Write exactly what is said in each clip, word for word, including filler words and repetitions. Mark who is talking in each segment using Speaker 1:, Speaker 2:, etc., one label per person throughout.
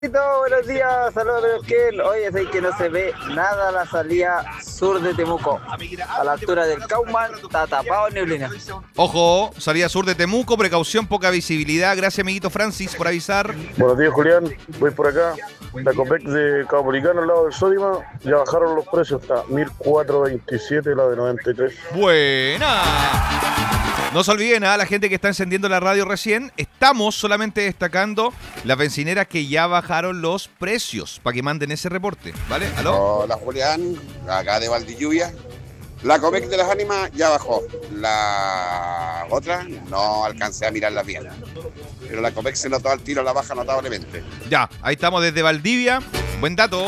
Speaker 1: Buenos días, saludos Ken. Oye, es que no se ve nada a la salida sur de Temuco. A la altura del Cauman, está tapado en neblina.
Speaker 2: Ojo, salida sur de Temuco, precaución, poca visibilidad. Gracias, amiguito Francis, por avisar.
Speaker 3: Buenos días, Julián. Voy por acá. La Copec de Caupolicán al lado del Sódima. Ya bajaron los precios hasta mil cuatrocientos veintisiete, la de noventa y tres.
Speaker 2: Buena. No se olviden, a la gente que está encendiendo la radio recién, estamos solamente destacando las bencineras que ya bajaron los precios, para que manden ese reporte, ¿vale? ¿Aló?
Speaker 4: Hola, Julián, acá de Valdilluvia. La Copec de las ánimas ya bajó. La otra no alcancé a mirarla bien. Pero la Copec se notó al tiro la baja notablemente.
Speaker 2: Ya, ahí estamos desde Valdivia. Buen dato.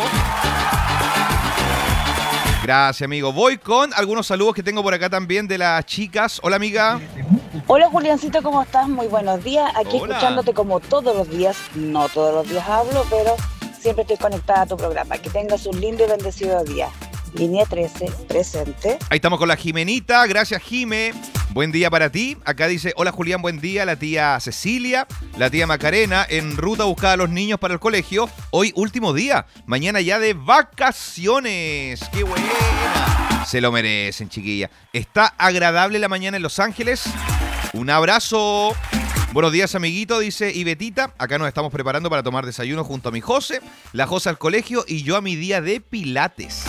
Speaker 2: Gracias, amigo. Voy con algunos saludos que tengo por acá también de las chicas. Hola, amiga.
Speaker 5: Hola, Juliancito, ¿cómo estás? Muy buenos días. Aquí
Speaker 2: Hola.
Speaker 5: Escuchándote como todos los días. No todos los días hablo, pero siempre estoy conectada a tu programa. Que tengas un lindo y bendecido día. Línea trece, presente.
Speaker 2: Ahí estamos con la Jimenita. Gracias, Jime. Buen día para ti. Acá dice, hola, Julián, buen día. La tía Cecilia, la tía Macarena, en ruta a buscar a los niños para el colegio. Hoy, último día. Mañana ya de vacaciones. ¡Qué buena! Se lo merecen, chiquilla. Está agradable la mañana en Los Ángeles. Un abrazo. Buenos días, amiguito, dice Ibetita. Acá nos estamos preparando para tomar desayuno junto a mi José, la José al colegio y yo a mi día de pilates.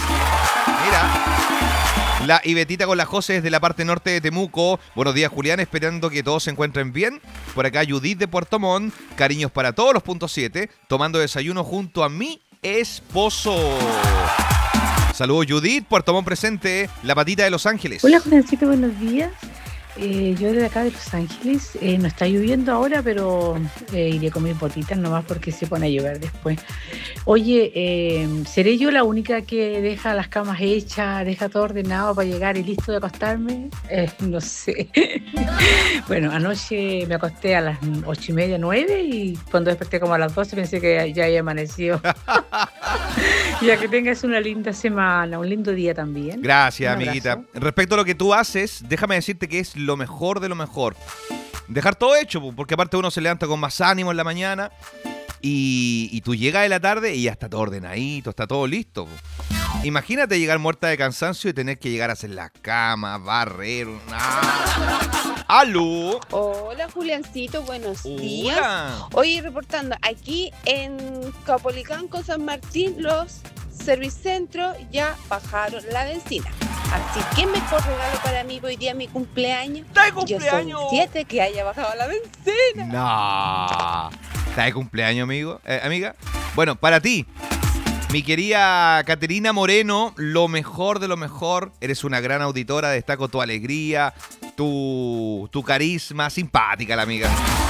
Speaker 2: Mira, la Ibetita con la José desde la parte norte de Temuco. Buenos días, Julián, esperando que todos se encuentren bien. Por acá Judith de Puerto Montt. Cariños para todos los puntos siete. Tomando desayuno junto a mi esposo. Saludos, Judith, Puerto Montt presente. La patita de Los Ángeles.
Speaker 6: Hola, Juliancito, buenos días. Eh, yo de acá de Los Ángeles, eh, no está lloviendo ahora, pero eh, iré con mis botitas nomás porque se pone a llover después. Oye, eh, ¿seré yo la única que deja las camas hechas, deja todo ordenado para llegar y listo de acostarme? Eh, no sé. Bueno, anoche me acosté a las ocho y media, nueve, y cuando desperté como a las doce pensé que ya había amanecido. Ya que tengas una linda semana, un lindo día también.
Speaker 2: Gracias,
Speaker 6: Un
Speaker 2: amiguita.
Speaker 6: abrazo.
Speaker 2: Respecto a lo que tú haces, déjame decirte que es lo mejor de lo mejor. Dejar todo hecho, porque aparte uno se levanta con más ánimo en la mañana y, y tú llegas de la tarde y ya está todo ordenadito, está todo listo. Imagínate llegar muerta de cansancio y tener que llegar a hacer la cama, barrer. ¡Ah! ¡Aló!
Speaker 7: Hola, Juliancito, buenos días.
Speaker 2: Hola.
Speaker 7: Hoy reportando aquí en Caupolicán con San Martín, los servicentros ya bajaron la benzina. Así que mejor regalo para mí hoy día mi cumpleaños.
Speaker 2: ¡Está de
Speaker 7: Yo
Speaker 2: cumpleaños!
Speaker 7: soy siete que haya bajado la benzina.
Speaker 2: No. ¿Está de cumpleaños, amigo? Eh, amiga. Bueno, para ti, mi querida Caterina Moreno, lo mejor de lo mejor. Eres una gran auditora, destaco tu alegría, tu, tu carisma, simpática la amiga.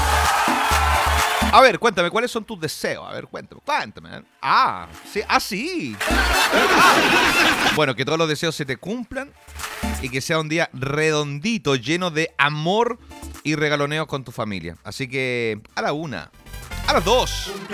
Speaker 2: A ver, cuéntame, ¿cuáles son tus deseos? A ver, cuéntame, cuéntame. Ah, sí, ah, sí. Bueno, que todos los deseos se te cumplan y que sea un día redondito, lleno de amor y regaloneos con tu familia. Así que a la una, a las dos